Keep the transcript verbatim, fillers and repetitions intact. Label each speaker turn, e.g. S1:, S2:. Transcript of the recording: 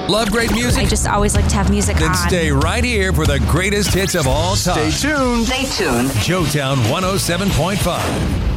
S1: Love great music?
S2: I just always like to have music
S1: Then
S2: on.
S1: stay right here for the greatest hits of all time.
S3: Stay tuned.
S4: Stay tuned.
S1: Joetown one oh seven point five.